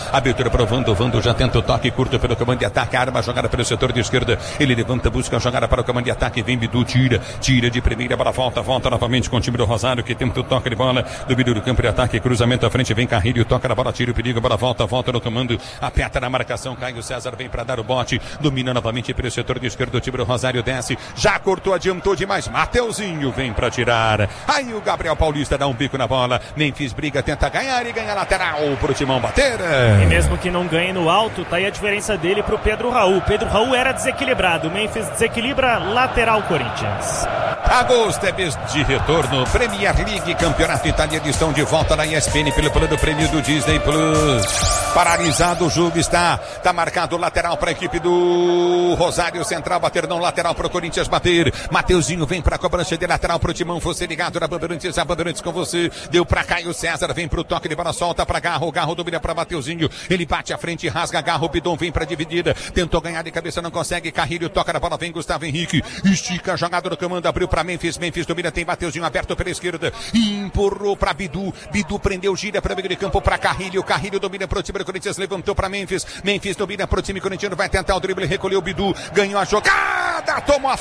Abertura para o Vando já tenta o toque curto pelo comando de ataque. Arma a jogada pelo setor de esquerda. Ele levanta, busca a jogada para o comando de ataque. Vem Bidu, tira de primeira para volta novamente com o time do Rosário, que tenta o toque de bola. Domínio do campo de ataque, cruzamento à frente. Vem Carrilho, toca na bola, tira o perigo. Bola volta no comando. Aperta na marcação. Caio César vem para dar o bote. Domina novamente pelo setor de esquerda. O time do Rosário desce. Já cortou, adiantou demais. Mateuzinho vem para tirar. Aí o Gabriel Paulista dá um bico na bola. Memphis briga, tenta ganhar e ganha lateral pro Timão bater. E mesmo que não ganhe no alto, tá aí a diferença dele pro Pedro Raul. Pedro Raul era desequilibrado. Memphis desequilibra, lateral Corinthians. Agosto é mês de retorno. Premier League, Campeonato Italiano, estão de volta na ESPN pelo plano prêmio do Disney Plus. Paralisado o jogo, está marcado lateral para a equipe do Rosário Central bater, não, lateral para o Corinthians bater. Mateuzinho vem para a cobrança de lateral para o Timão. Você ligado na Bandeirantes, a Bandeirantes com você. Deu para Caio César, vem para o toque de bola, solta para Garro. Garro domina para Mateuzinho. Ele bate à frente, rasga Garro. Bidon vem para dividida. Tentou ganhar de cabeça, não consegue. Carrilho toca na bola, vem Gustavo Henrique. Estica a jogada do comando, abriu para Memphis. Memphis domina, tem Mateuzinho aberto pela esquerda. Empurrou para Bidu. Bidu prendeu, gira para o meio de campo para Carrilho. Carrilho domina para o time do Corinthians, levantou para Memphis. Memphis domina para o time corintiano, vai tentar o drible, recolheu o Bidu. Ganhou a jogada, tomou a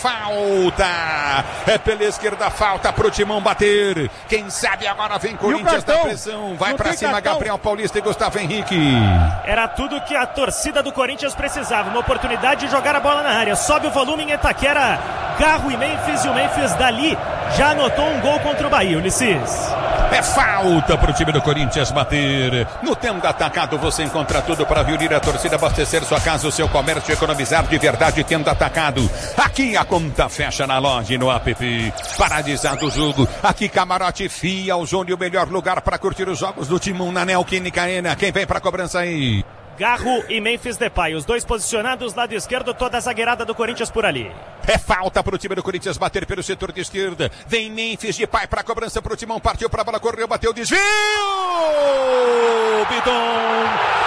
falta. É pela esquerda, falta pro Timão bater. Quem sabe agora vem Corinthians na pressão. Vai para cima cartão. Gabriel Paulista e Gustavo Henrique. Era tudo que a torcida do Corinthians precisava. Uma oportunidade de jogar a bola na área. Sobe o volume em Itaquera. Garro e Memphis, e o Memphis dali já anotou um gol contra o Bahia, Ulisses. É falta pro time do Corinthians bater. No tempo atacado você encontra tudo para reunir a torcida, abastecer sua casa, o seu comércio, economizar de verdade. Tendo atacado. Aqui a conta fecha na loja e no app. Paradisado o jogo. Aqui Camarote Fia, o Zone, o melhor lugar para curtir os jogos do Timão na Neoquímica Arena. Quem vem para a cobrança aí? Garro e Memphis Depay, os dois posicionados, lado esquerdo, toda a zagueirada do Corinthians por ali. É falta pro time do Corinthians bater pelo setor de esquerda. Vem Memphis Depay para a cobrança pro Timão, partiu para a bola, correu, bateu, desvio! Bidon!